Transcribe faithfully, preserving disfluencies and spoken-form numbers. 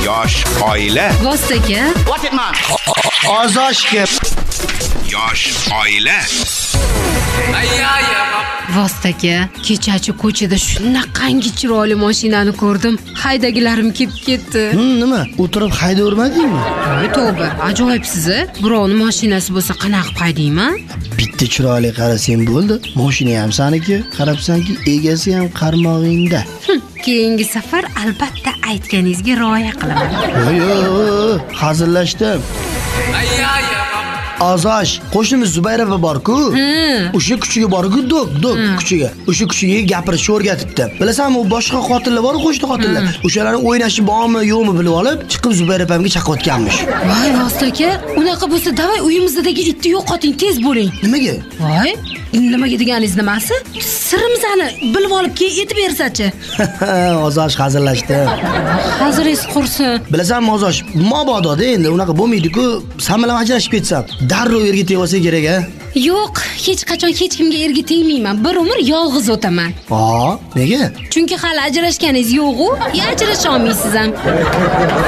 Yosh oila. Vostoka. What it man? Ozoshka. Yosh oila. Vostoka, kechachi ko'chada shunaqangi chiroyli mashinani ko'rdim. Haydagilarim kelib ketdi. Hmm, nima? O'tirib haydavermadingmi? Voy tavba, ajoyibsiz. Birovning mashinasi bo'lsa qanaqa haydayman? Bitta chiroyli qarasang bo'ldi. Mashina ham saniki, qarabsanki, egasi ham qarmog'ingda. Keyingi safar albatta aytganingizga rioya qilaman. Yo'q, hazillashdim. Azosh, qo'shnimiz Zubayrova bor-ku. O'sha kuchiga bor-ku, dok, dok kuchiga. O'sha kuchiga gapirishni o'rgatibdi. Bilasanmi, u boshqa qotillar bor, qo'shni qotillar. O'shalarni o'ynashi bormi, yo'qmi bilib olib, chiqib Zubayrovamga chaqayotganmish. Voy Vostoka, unaqa bo'lsa, davay uyimizdagi itni yo'qoting, tez bo'ling. Nimaga? Voy, nimaga deganingiz nimasi? Sirimizni bilib olib keyin aytib bersa-chi. Azosh hazillashdi. Haziringiz qursin. Bilasanmi, Azosh, mabodo-da endi unaqa bo'lmaydi-ku, sen bilan ajrashib ketsam, darrov erga tegsa kerak-a? Yo'q, hech qachon hech kimga erga tegmayman. Bir umr yolg'iz o'taman. Aa, nega? Chunki hali ajrashganingiz yo'q-ku, ajrasha olmaysiz ham.